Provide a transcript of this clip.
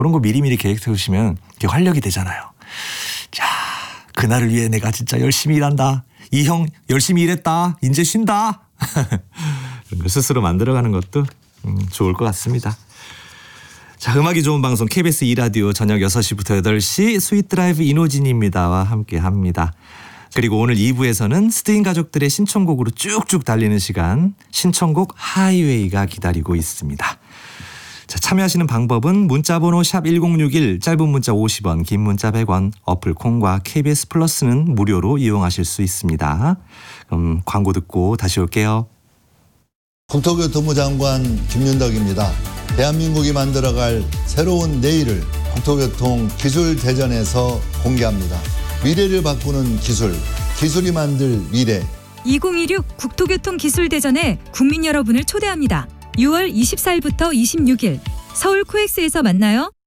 그런 거 미리미리 계획 세우시면 이렇게 활력이 되잖아요. 자, 그날을 위해 내가 진짜 열심히 일한다. 이 형 열심히 일했다. 이제 쉰다. 그런 걸 스스로 만들어가는 것도 좋을 것 같습니다. 자, 음악이 좋은 방송 KBS 2라디오 저녁 6시부터 8시 스윗 드라이브 이노진입니다와 함께합니다. 그리고 오늘 2부에서는 스트링 가족들의 신청곡으로 쭉쭉 달리는 시간, 신청곡 하이웨이가 기다리고 있습니다. 자, 참여하시는 방법은 문자번호 샵 1061, 짧은 문자 50원, 긴 문자 100원, 어플 콩과 KBS 플러스는 무료로 이용하실 수 있습니다. 그럼 광고 듣고 다시 올게요. 국토교통부 장관 김윤덕입니다. 대한민국이 만들어갈 새로운 내일을 국토교통기술대전에서 공개합니다. 미래를 바꾸는 기술, 기술이 만들 미래. 2026 국토교통기술대전에 국민 여러분을 초대합니다. 6월 24일부터 26일 서울 코엑스에서 만나요.